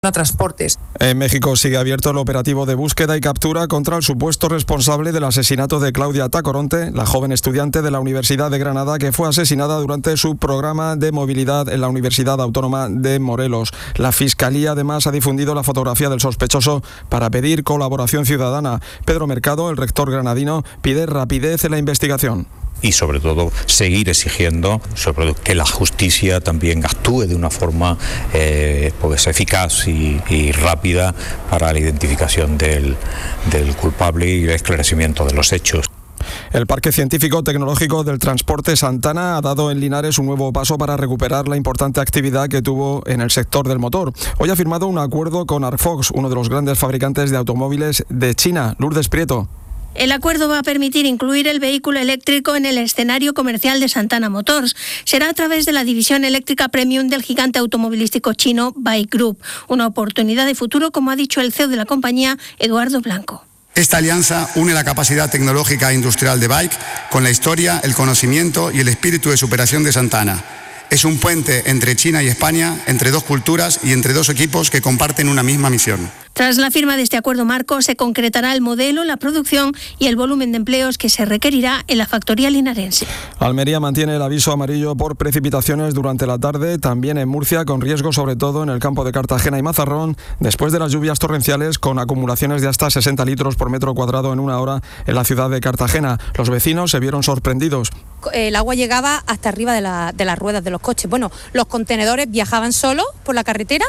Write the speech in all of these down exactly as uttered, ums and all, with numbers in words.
a transportes. En México sigue abierto el operativo de búsqueda y captura contra el supuesto responsable del asesinato de Claudia Tacoronte, la joven estudiante de la Universidad de Granada que fue asesinada durante su programa de movilidad en la Universidad Autónoma de Morelos. La Fiscalía además ha difundido la fotografía del sospechoso para pedir colaboración ciudadana. Pedro Mercado, el rector granadino, pide rapidez en la investigación. Y sobre todo seguir exigiendo sobre todo que la justicia también actúe de una forma eh, pues eficaz y, y rápida para la identificación del, del culpable y el esclarecimiento de los hechos. El Parque Científico Tecnológico del Transporte Santana ha dado en Linares un nuevo paso para recuperar la importante actividad que tuvo en el sector del motor. Hoy ha firmado un acuerdo con Arfox, uno de los grandes fabricantes de automóviles de China. Lourdes Prieto. El acuerdo va a permitir incluir el vehículo eléctrico en el escenario comercial de Santana Motors. Será a través de la división eléctrica premium del gigante automovilístico chino Bike Group. Una oportunidad de futuro, como ha dicho el C E O de la compañía, Eduardo Blanco. Esta alianza une la capacidad tecnológica e industrial de Bike con la historia, el conocimiento y el espíritu de superación de Santana. Es un puente entre China y España, entre dos culturas y entre dos equipos que comparten una misma misión. Tras la firma de este acuerdo marco, se concretará el modelo, la producción y el volumen de empleos que se requerirá en la factoría linarense. Almería mantiene el aviso amarillo por precipitaciones durante la tarde, también en Murcia, con riesgo sobre todo en el campo de Cartagena y Mazarrón, después de las lluvias torrenciales con acumulaciones de hasta sesenta litros por metro cuadrado en una hora en la ciudad de Cartagena. Los vecinos se vieron sorprendidos. El agua llegaba hasta arriba de, la, de las ruedas de los coches. Bueno, los contenedores viajaban solos por la carretera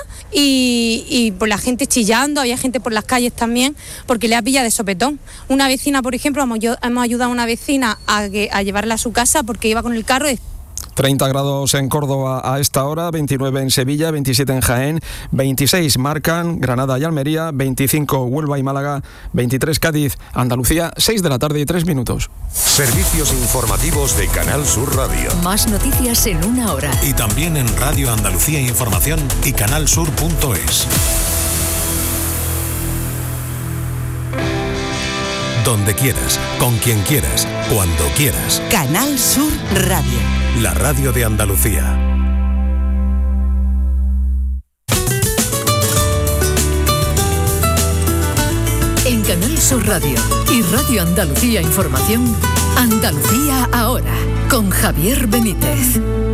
y, y por la gente chillando, había gente por las calles también, porque le ha pillado de sopetón. Una vecina, por ejemplo, hemos, hemos ayudado a una vecina a, que, a llevarla a su casa porque iba con el carro. treinta grados en Córdoba a esta hora, veintinueve en Sevilla, veintisiete en Jaén, veintiséis marcan Granada y Almería, veinticinco Huelva y Málaga, veintitrés Cádiz, Andalucía, seis de la tarde y tres minutos. Servicios informativos de Canal Sur Radio. Más noticias en una hora. Y también en Radio Andalucía Información y canalsur punto es. Donde quieras, con quien quieras, cuando quieras. Canal Sur Radio. La radio de Andalucía. En Canal Sur Radio y Radio Andalucía Información, Andalucía ahora, con Javier Benítez.